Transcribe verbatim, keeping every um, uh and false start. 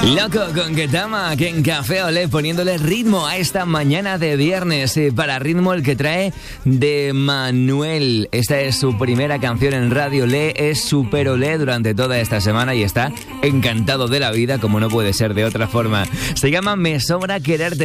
Loco con Ketama, que en Café Olé, poniéndole ritmo a esta mañana de viernes. Eh, para ritmo el que trae de Manuel. Esta es su primera canción en Radio Olé, es Super Olé durante toda esta semana y está encantado de la vida, como no puede ser de otra forma. Se llama Me Sobra Quererte.